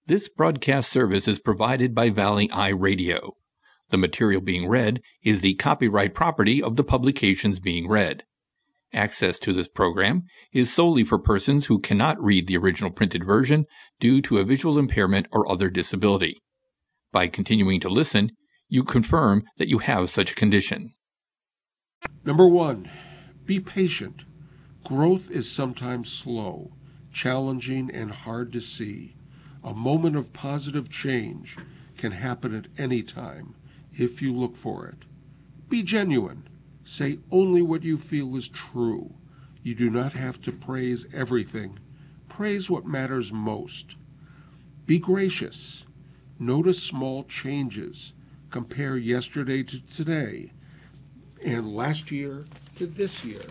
This broadcast service is provided by Valley Eye Radio. The material being read is the copyright property of the publications being read. Access to this program is solely for persons who cannot read the original printed version due to a visual impairment or other disability. By continuing to listen, you confirm that you have such a condition. Number 1, be patient. Growth is sometimes slow, challenging, and hard to see. A moment of positive change can happen at any time if you look for it. Be genuine. Say only what you feel is true. You do not have to praise everything. Praise what matters most. Be gracious. Notice small changes. Compare yesterday to today and last year to this year.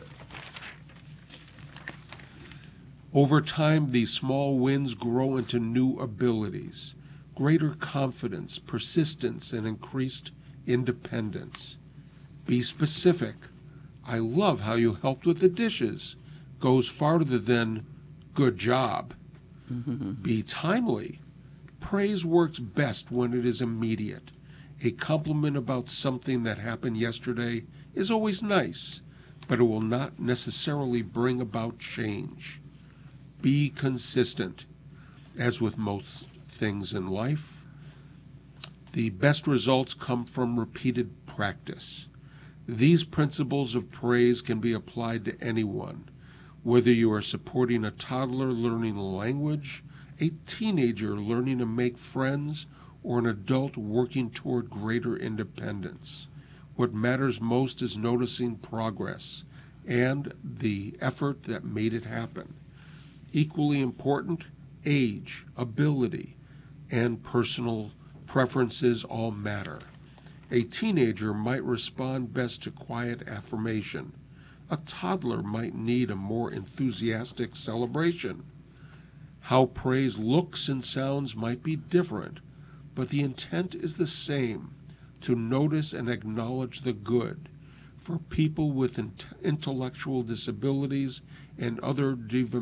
Over time, these small wins grow into new abilities, greater confidence, persistence, and increased independence. Be specific. I love how you helped with the dishes. Goes farther than good job. Be timely. Praise works best when it is immediate. A compliment about something that happened yesterday is always nice, but it will not necessarily bring about change. Be consistent. As with most things in life, the best results come from repeated practice. These principles of praise can be applied to anyone, whether you are supporting a toddler learning a language, a teenager learning to make friends, or an adult working toward greater independence. What matters most is noticing progress and the effort that made it happen. Equally important, age, ability, and personal preferences all matter. A teenager might respond best to quiet affirmation. A toddler might need a more enthusiastic celebration. How praise looks and sounds might be different, but the intent is the same, to notice and acknowledge the good. For people with intellectual disabilities and other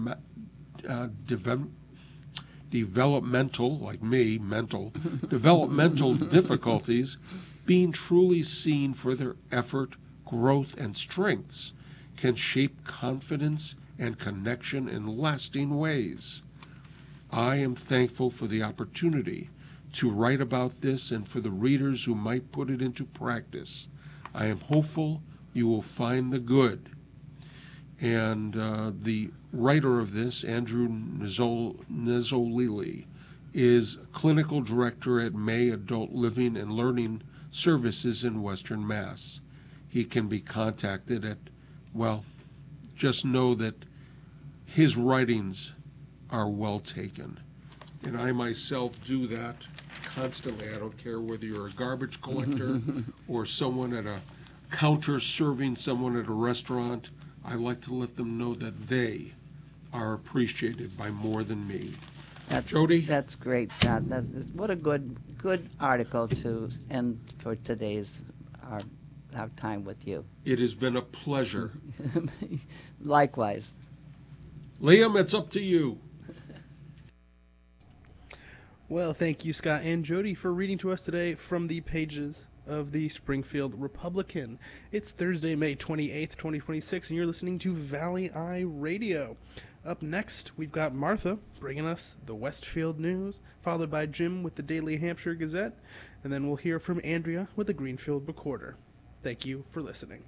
developmental, like me, developmental difficulties, being truly seen for their effort, growth, and strengths can shape confidence and connection in lasting ways. I am thankful for the opportunity to write about this and for the readers who might put it into practice. I am hopeful you will find the good. And the writer of this, Andrew Nezzolili, is clinical director at May Adult Living and Learning Services in Western Mass. He can be contacted at, well, just know that his writings are well taken. And I myself do that constantly. I don't care whether you're a garbage collector or someone at a counter serving someone at a restaurant. I like to let them know that they are appreciated by more than me. Jody? That's great, John. What a good article to end for today's our time with you. It has been a pleasure. Likewise. Liam, it's up to you. Well, thank you, Scott and Jody, for reading to us today from the pages of the Springfield Republican. It's Thursday, May 28th, 2026, and you're listening to Valley Eye Radio. Up next, we've got Martha bringing us the Westfield News, followed by Jim with the Daily Hampshire Gazette, and then we'll hear from Andrea with the Greenfield Recorder. Thank you for listening.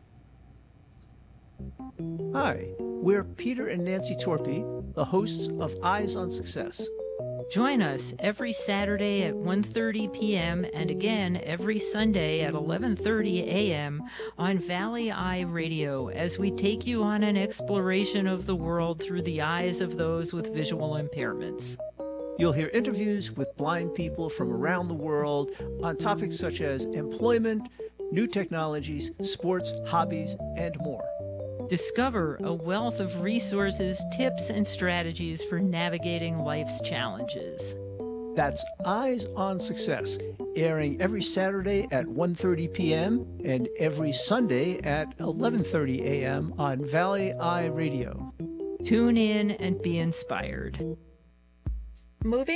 Hi, we're Peter and Nancy Torpy, the hosts of Eyes on Success. Join us every Saturday at 1:30 p.m. and again every Sunday at 11:30 a.m. on Valley Eye Radio as we take you on an exploration of the world through the eyes of those with visual impairments. You'll hear interviews with blind people from around the world on topics such as employment, new technologies, sports, hobbies, and more. Discover a wealth of resources, tips, and strategies for navigating life's challenges. That's Eyes on Success, airing every Saturday at 1:30 p.m. and every Sunday at 11:30 a.m. on Valley Eye Radio. Tune in and be inspired. Moving